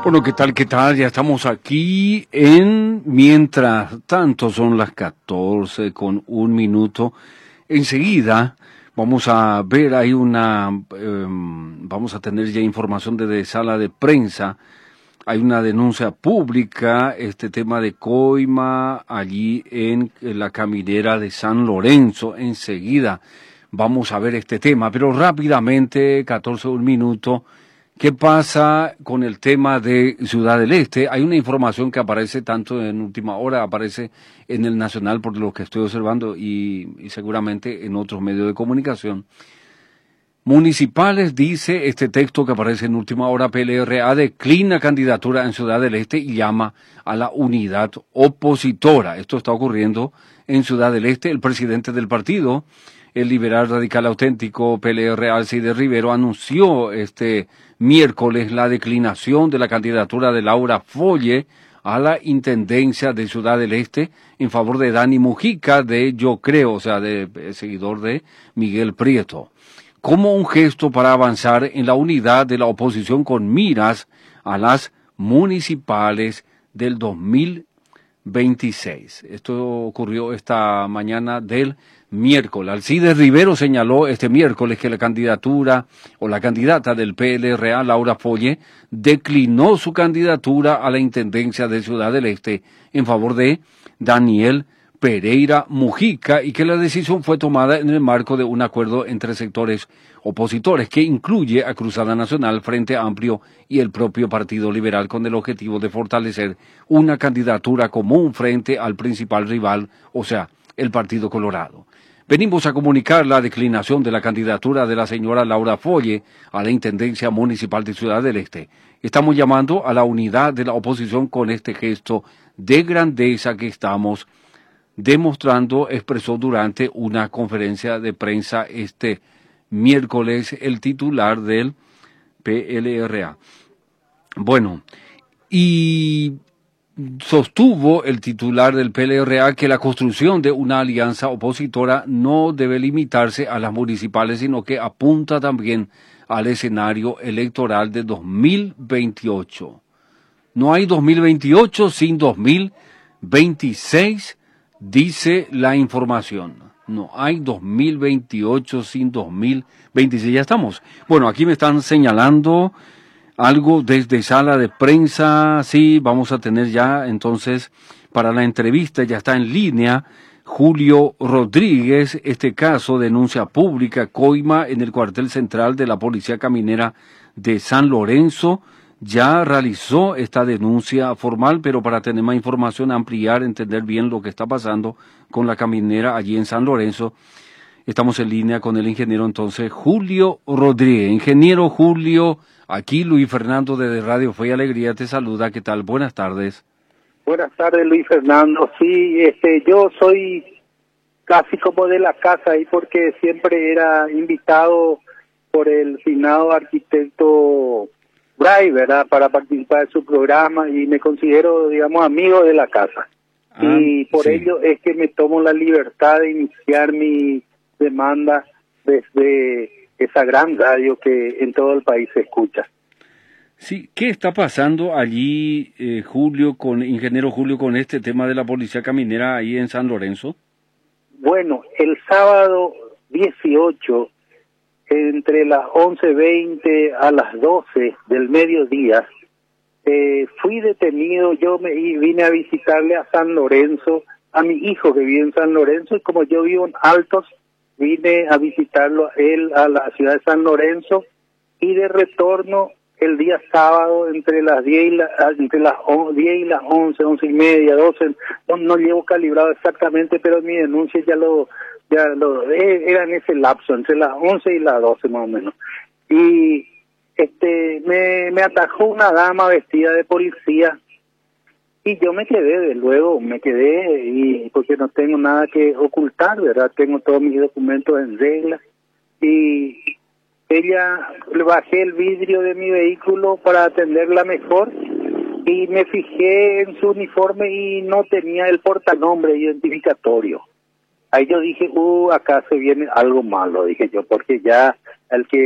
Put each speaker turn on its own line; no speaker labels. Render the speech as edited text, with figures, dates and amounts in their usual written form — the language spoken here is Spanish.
Bueno, ¿qué tal? ¿Qué tal? Ya estamos aquí en Mientras tanto, son las 14:01. Enseguida vamos a ver, vamos a tener ya información desde sala de prensa. Hay una denuncia pública, este tema de coima allí en la caminera de San Lorenzo. Enseguida vamos a ver este tema, pero rápidamente, 14:01. ¿Qué pasa con el tema de Ciudad del Este? Hay una información que aparece tanto en Última Hora, aparece en el Nacional por lo que estoy observando y seguramente en otros medios de comunicación. Municipales, dice este texto que aparece en Última Hora, PLRA declina candidatura en Ciudad del Este y llama a la unidad opositora. Esto está ocurriendo en Ciudad del Este. El presidente del partido, el liberal radical auténtico PLRA, Alcides Rivero, anunció este miércoles la declinación de la candidatura de Laura Folle a la intendencia de Ciudad del Este en favor de Dani Mujica, de Yo Creo, o sea, de seguidor de Miguel Prieto, como un gesto para avanzar en la unidad de la oposición con miras a las municipales del 2026. Esto ocurrió esta mañana del miércoles. Alcides Rivero señaló este miércoles que la candidatura o la candidata del PLRA, Laura Folle, declinó su candidatura a la intendencia de Ciudad del Este en favor de Daniel Pereira Mujica y que la decisión fue tomada en el marco de un acuerdo entre sectores opositores que incluye a Cruzada Nacional, Frente Amplio y el propio Partido Liberal, con el objetivo de fortalecer una candidatura común frente al principal rival, o sea, el Partido Colorado. Venimos a comunicar la declinación de la candidatura de la señora Laura Folle a la Intendencia Municipal de Ciudad del Este. Estamos llamando a la unidad de la oposición con este gesto de grandeza que estamos demostrando, expresó durante una conferencia de prensa este miércoles el titular del PLRA. Bueno, y sostuvo el titular del PLRA que la construcción de una alianza opositora no debe limitarse a las municipales, sino que apunta también al escenario electoral de 2028. No hay 2028 sin 2026, dice la información. No hay 2028 sin 2026. Ya estamos. Bueno, aquí me están señalando algo desde sala de prensa. Sí, vamos a tener ya entonces para la entrevista, ya está en línea Julio Rodríguez. Este caso, denuncia pública, coima en el cuartel central de la Policía Caminera de San Lorenzo. Ya realizó esta denuncia formal, pero para tener más información, ampliar, entender bien lo que está pasando con la caminera allí en San Lorenzo, estamos en línea con el ingeniero entonces Julio Rodríguez. Ingeniero Julio, aquí Luis Fernando desde Radio Fe y Alegría te saluda. ¿Qué tal? Buenas tardes.
Buenas tardes, Luis Fernando. Sí, yo soy casi como de la casa ahí porque siempre era invitado por el finado arquitecto Bray, ¿verdad?, para participar de su programa y me considero, digamos, amigo de la casa. Y por ello es que me tomo la libertad de iniciar mi demanda desde esa gran radio que en todo el país se escucha.
Sí, ¿qué está pasando allí, ingeniero Julio, con este tema de la policía caminera ahí en San Lorenzo?
Bueno, el sábado 18, entre las 11:20 a las 12 del mediodía, fui detenido. Yo vine a visitarle a San Lorenzo, a mi hijo que vive en San Lorenzo, y como yo vivo en Altos, vine a visitarlo a él a la ciudad de San Lorenzo, y de retorno el día sábado entre las 10 y las 11, 11:30, 12, no llevo calibrado exactamente, pero mi denuncia era en ese lapso, entre las 11 y las 12 más o menos. Y me atajó una dama vestida de policía y yo me quedé, y porque no tengo nada que ocultar, ¿verdad? Tengo todos mis documentos en regla, y le bajé el vidrio de mi vehículo para atenderla mejor y me fijé en su uniforme y no tenía el portanombre identificatorio. Ahí yo dije, acá se viene algo malo, dije yo, porque ya el que